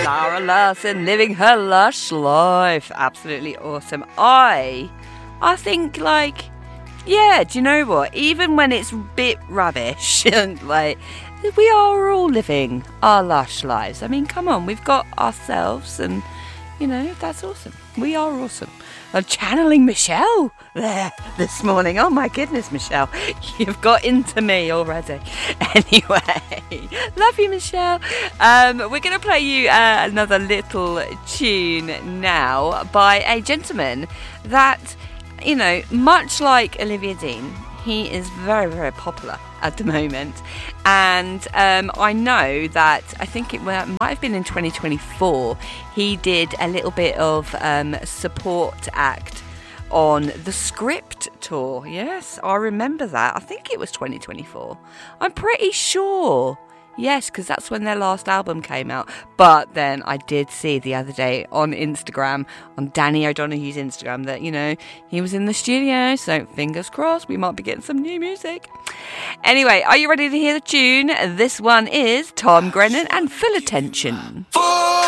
Zara Larsson living her lush life. Absolutely awesome. I think, like, yeah, do you know what? Even when it's a bit rubbish, and like, we are all living our lush lives. I mean, come on, we've got ourselves, and, you know, that's awesome. We are awesome. I'm channeling Michelle there this morning. Oh my goodness, Michelle, you've got into me already. Anyway, love you, Michelle. We're going to play you another little tune now by a gentleman that, you know, much like Olivia Dean, he is very, very popular at the moment. And I know that, I think it might have been in 2024, he did a little bit of support act on the Script tour. Yes, I remember that. I think it was 2024. I'm pretty sure. Yes, because that's when their last album came out. But then I did see the other day on Instagram, on Danny O'Donoghue's Instagram, that, you know, he was in the studio. So fingers crossed, we might be getting some new music. Anyway, are you ready to hear the tune? This one is Tom Grennan and Full Attention.